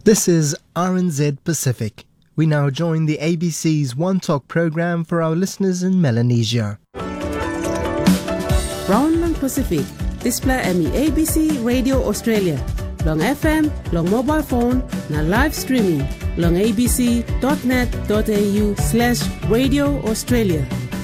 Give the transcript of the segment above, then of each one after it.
This is RNZ Pacific. We now join the ABC's One Talk program for our listeners in Melanesia. Brown Long Pacific, display ME ABC Radio Australia, long FM, long mobile phone, na live streaming, long abc.net.au/Radio Australia.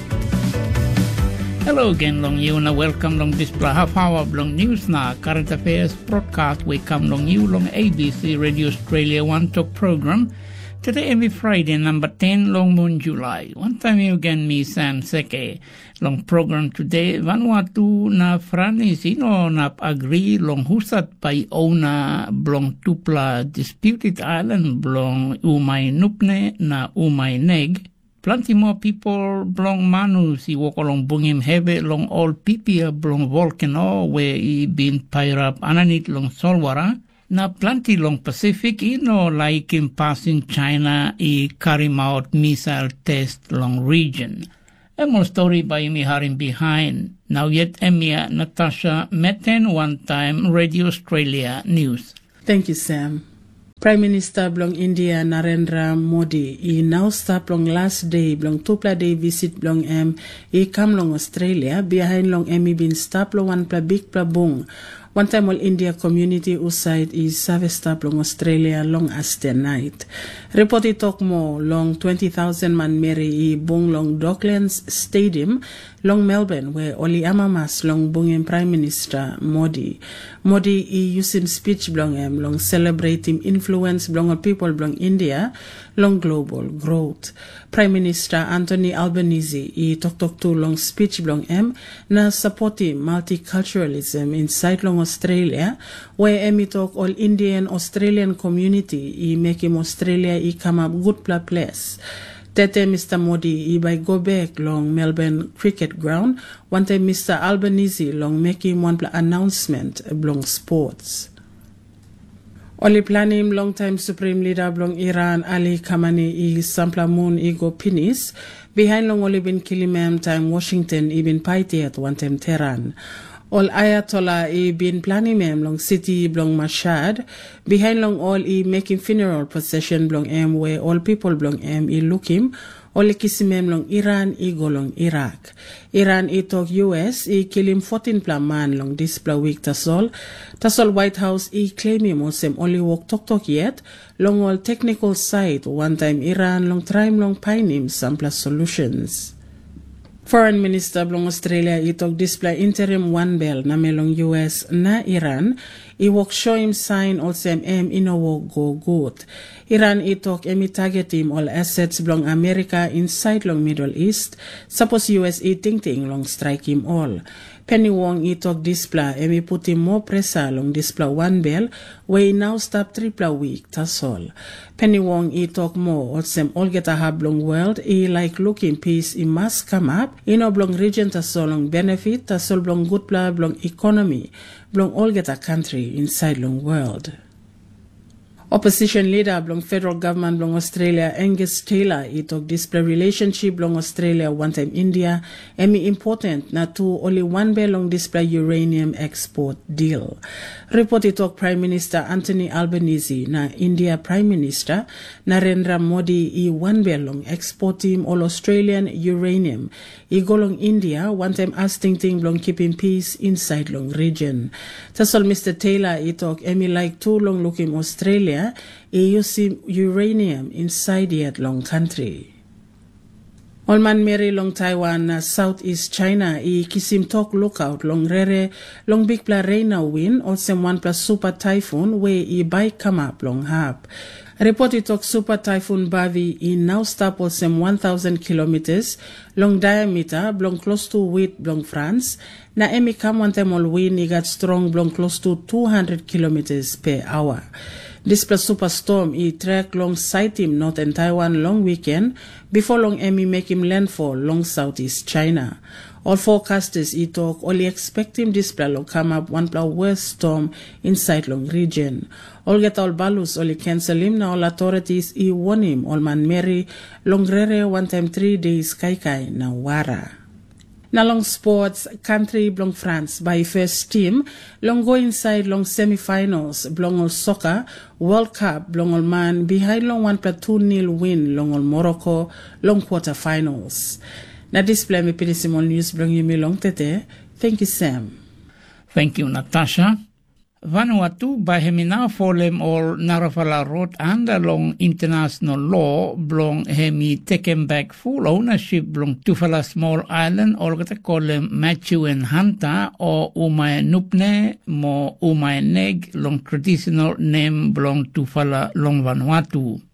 Hello again, long you, and welcome long display half hour long news na current affairs broadcast. We come long you long ABC Radio Australia One Talk program. Today every Friday, number 10, long moon July. One time you again, me Sam Seke. Long program today, Vanuatu na franis ino na agree long husat by ona blong tupla disputed island blong umay nupne na umay neg. Plenty more people blong manu si walk along bungim hebe long all pipia blong volcano where he been pyre up ananit long solwara. Na plenty long Pacific ino like in passing China I carry out missile test long region. A more story by me haring behind. Now yet Emia Natasha Meten one time Radio Australia News. Thank you, Sam. Prime Minister blong India Narendra Modi I now start long last day blong tupla day visit blong I come long Australia behind long I been stop lo one pla big pla bung. One time all India community uside is service stop long Australia long as the night. Report it talk more long 20,000 man Mary I bung long Docklands Stadium long Melbourne where Oli Amamas long bungin Prime Minister Modi. Modi I using speech blong long celebrating influence blong of people blong India long global growth. Prime Minister Anthony Albanese I talk to long speech blong na supporting multiculturalism inside long Australia where Emi talk all Indian Australian community I make him Australia I come up good place. Tete Mr. Modi I by go back long Melbourne cricket ground. One time Mr. Albanese long make him one announcement blong sports. Only planning long time Supreme Leader blong Iran Ali Khamenei I sampla moon I go pinis. Behind long only been killing time Washington even party at one time Tehran. All Ayatollah I been planning long city blong Mashhad. Behind long all I making funeral procession blong where all people blong I look him. All kisimem long Iran I go long Iraq. Iran I talk US I kill him 14 pla man long this pla week tasol. Tasol White House I claim him osem only walk talk yet. Long all technical side one time Iran long try long pine him some plus solutions. Foreign Minister blong Australia I talk display interim one bell na melong US na Iran I walk show him sign also ino walk go good. Iran I talk target him all assets blong America inside long Middle East. Suppose US I ting long strike him all. Penny Wong I talk display put him more pressure long display one bell where now stop triple week that's all. Penny Wong I talk more also all get a hab long world I like looking peace I must come up blong region that's all long benefit that's all blong good blah blong economy blong all get a country inside long world. Opposition leader blong federal government blong Australia Angus Taylor I talk display relationship blong Australia one time India important na to only one bell long display uranium export deal. Report it talk Prime Minister Anthony Albanese na India Prime Minister Narendra Modi I one bell long export him all Australian uranium I go long India one time asking blong keeping peace inside long region. That's all Mr. Taylor I talk like too long looking Australia I use uranium inside yet long country. All man Mary long Taiwan Southeast China I kisim talk lookout long rere long big pla raina wind also one plus super typhoon where I bike come up long hap. Report it talk super typhoon Bavi in now stop also 1,000 kilometers long diameter blong close to with blong France. Na come one time all wind I got strong blong close to 200 kilometers per hour. This plus superstorm I track long sight him northern Taiwan long weekend before long make him landfall long Southeast China. All forecasters I talk only expect him this long come up one pla worst storm inside long region. All get all balus only cancel him now all authorities I warn him all man Mary long rere one time 3 days kai na wara. Na long sports, country blong France by first team, long go inside long semi-finals, blong all soccer, World Cup, blong all man, behind long 1-2-0 win, long all Morocco, long quarter-finals. Na display me pili Simon News blong you me long tete. Thank you, Sam. Thank you, Natasha. Vanuatu by hemina folem or narafala road under long international law blong hemi taken back full ownership blong tufala small island or kata kolem Matthew and Hunter or umay nupne mo umay neg long traditional name blong tufala long Vanuatu.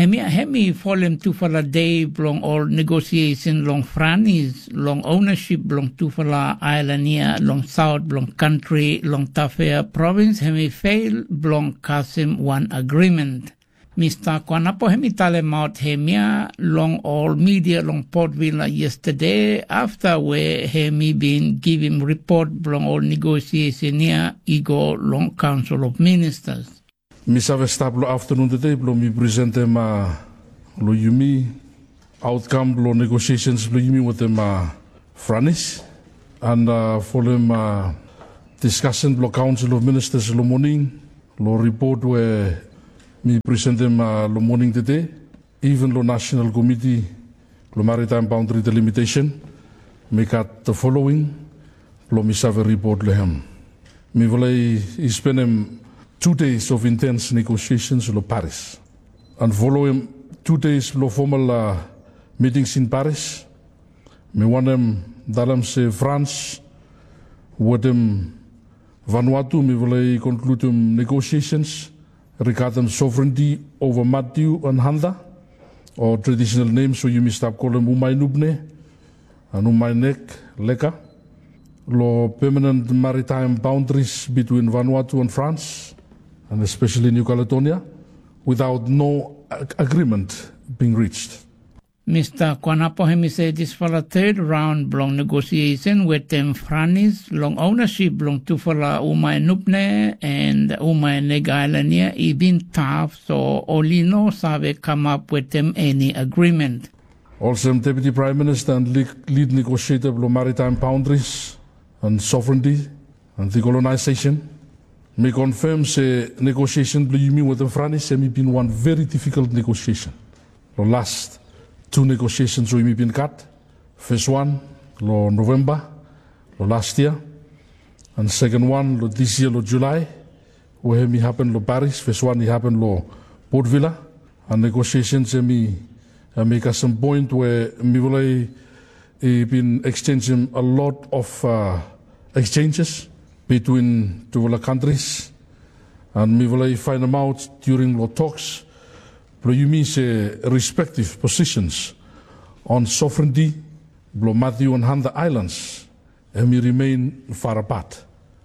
Hemi folem tufala day blong or negotiation long franis long ownership blong tufala islandia long south blong country long Tafea province hemi fail blong kasim one agreement. Mr. Kwanapo hemi tale maut hemia long all media long Port Vila yesterday after where hemi been giving report blong all negotiation near ego long council of ministers. Mi save stablo afternoon today, blo mi presente ma lo yumi outcome blo negotiations blo yumi with them Franis and for them discussion blo council of ministers lo morning lo report where mi present them lo morning today even lo national committee lo maritime boundary delimitation make at the following lo mi save report lehem mi volei spend 2 days of intense negotiations in Paris. And following 2 days of formal meetings in Paris, me want them dalam se France, with them Vanuatu, me will conclude negotiations regarding sovereignty over Matthew and Handa, or traditional names, so you may stop calling Umay Nubne and Umay Nek Leka, lo permanent maritime boundaries between Vanuatu and France, and especially New Caledonia, without no agreement being reached. Mr. Kwanapohemi said this for a third round blong negotiation with them Franis, long ownership blong tufala Umay Nupne and Umay Negailania ibin tough, so Olino Save come up with them any agreement. Also, Deputy Prime Minister and lead negotiator blong maritime boundaries and sovereignty and decolonization. Me confirm se negotiation blue yumi with the Franis have been one very difficult negotiation. The last 2 negotiations we been cut. First one lo November lo last year, and second one lo this year lo July. Where me happen lo Paris. First one happened lo Port Vila, and negotiations me make us some point where me will been exchanging a lot of exchanges between two countries, and we will find them out during the talks. You mean respective positions on sovereignty, Matthew and Handa Islands, and we remain far apart.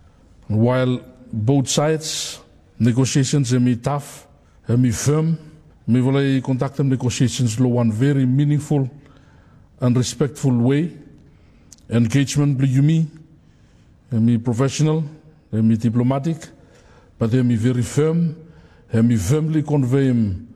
While both sides negotiations are tough, and firm, we will conduct them negotiations in one very meaningful and respectful way. Engagement, you mean. Me professional, me diplomatic, but me very firm, me firmly convey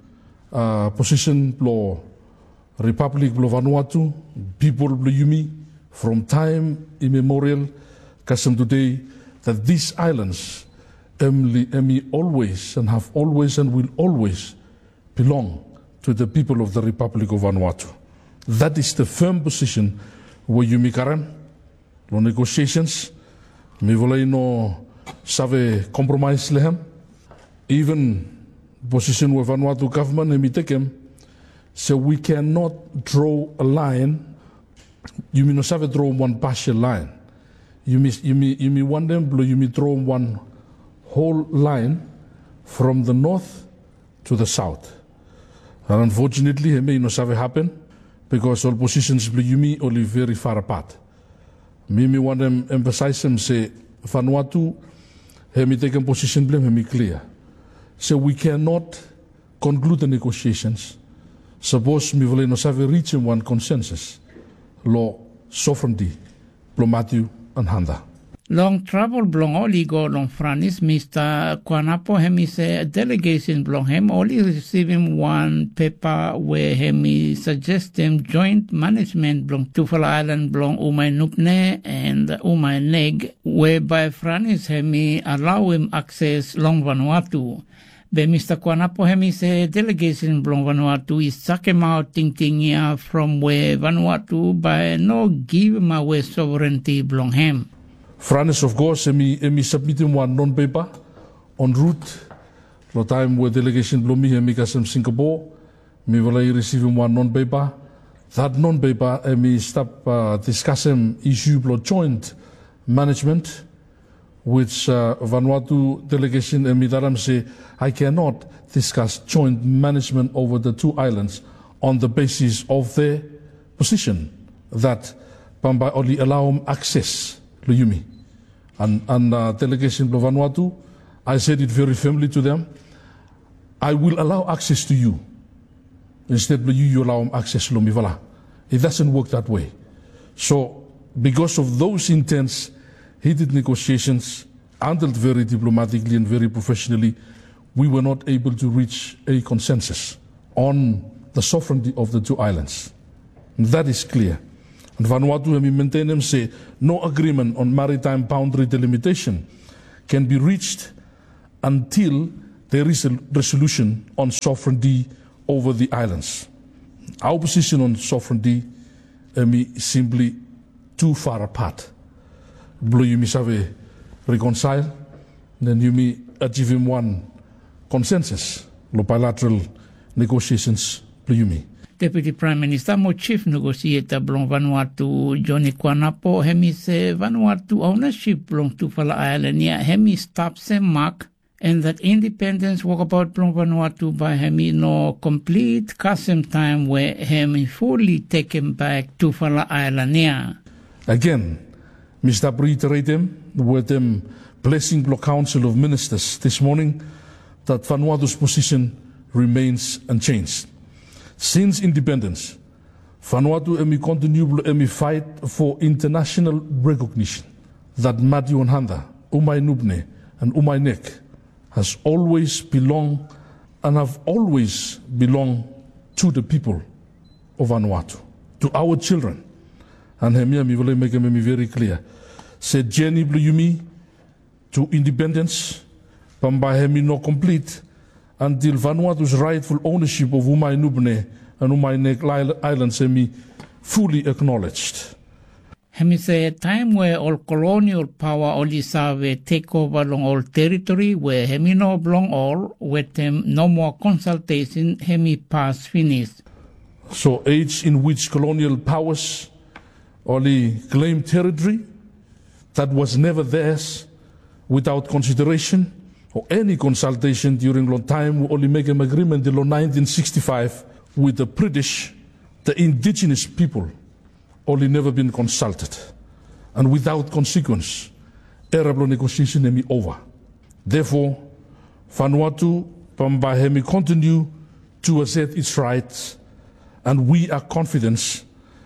position blo Republic blo Vanuatu, people blo Yumi, from time immemorial, custom today, that these islands me always and have always and will always belong to the people of the Republic of Vanuatu. That is the firm position where Yumi Karan, lo negotiations. Me volei no save compromise lehem. Even position with Vanuatu government and me take him. So we cannot draw a line. You may not save draw one partial line. You may want them, you may draw one whole line from the north to the south. And unfortunately, it may not save happen because all positions you may only very far apart. Me want them emphasize them say Vanuatu me take a position blame me clear. So we cannot conclude the negotiations. Suppose me will not have reached one consensus. Law sovereignty, Matthew and Handa. Long travel blong oli go long franis, Mr. Kwanapo hemi se delegation blong hem only receiving one paper where hemi suggest them joint management blong Tufala Island blong Umay Nupne and Umay Neg, whereby franis hemi allow him access long Vanuatu. Be Mr. Kwanapo hemi se delegation blong Vanuatu is suck him out ting from where Vanuatu by no give him away sovereignty blong hem. Franis, of course, emi submitting one non-paper en route. The time where delegation blomi emi kasem Singapore, mi walai receiving one non-paper. That non-paper emi stop discussing issue blo joint management, which Vanuatu delegation emi daram say I cannot discuss joint management over the two islands on the basis of their position that Pamba only allow access. Yumi and delegation of Vanuatu, I said it very firmly to them. I will allow access to you. Instead, you allow access to Lomivala. It doesn't work that way. So, because of those intense, heated negotiations, handled very diplomatically and very professionally, we were not able to reach a consensus on the sovereignty of the two islands. And that is clear. And Vanuatu maintain them say no agreement on maritime boundary delimitation can be reached until there is a resolution on sovereignty over the islands. Our position on sovereignty is simply too far apart. You may reconcile, then you may achieve one consensus, bilateral negotiations. Deputy Prime Minister mo Chief Negotiator blong Vanuatu Johnny Kwanapo hemi se Vanuatu ownership blong Tufala Island ya hemi stop se mark and that independence walkabout blong Vanuatu by hemi no complete custom time where hemi fully taken back Tufala Island ya. Again, Mr. reiterate them with them blessing Bloc Council of Ministers this morning that Vanuatu's position remains unchanged. Since independence, Vanuatu continue fight for international recognition that Madiu Handa, Umay Nupne, and Umay Nek has always belonged and have always belonged to the people of Vanuatu, to our children. And Hemia mi vole make me very clear. Said journey Bluyumi to independence, Pamba Hemi no complete until Vanuatu's rightful ownership of Umay Nupne and Umay Nek Islands hemi fully acknowledged. Hemi say a time where all colonial power only serve take over long all territory where hemi no belong all with them no more consultation hemi pass finished. So age in which colonial powers only claim territory that was never theirs without consideration or any consultation during long time. We only make an agreement in 1965 with the British, the indigenous people only never been consulted. And without consequence, Arab negotiation hemi over. Therefore, Vanuatu Pamba hemi continue to assert its rights, and we are confident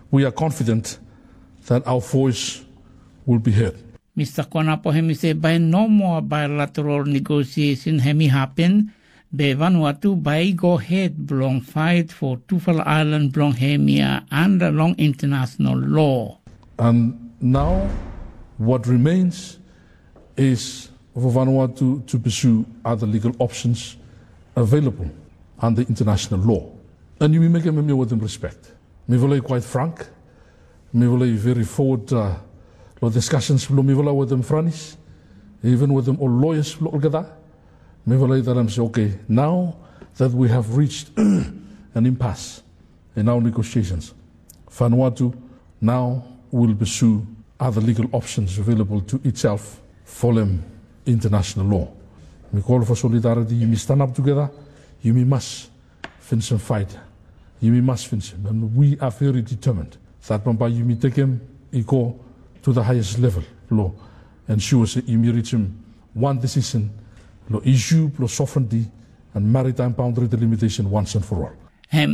that our voice will be heard. Mr. Kwanapo hemi say by no more bilateral negotiation hemi happen, be Vanuatu by go ahead belong fight for Tufala Island belong hemia under long international law. And now what remains is for Vanuatu to pursue other legal options available under international law. And you make me with them respect. Me will quite frank. Me will very forward discussions me will with them franis, even with them all lawyers me will that I'm say okay, now that we have reached an impasse in our negotiations, Vanuatu now will pursue other legal options available to itself, following international law. We call for solidarity. You must stand up together. You must finish some fight. You must finish him. And we are very determined that you may take him equal to the highest level law. Ensure that you may reach him one decision, law issue, law sovereignty, and maritime boundary delimitation once and for all.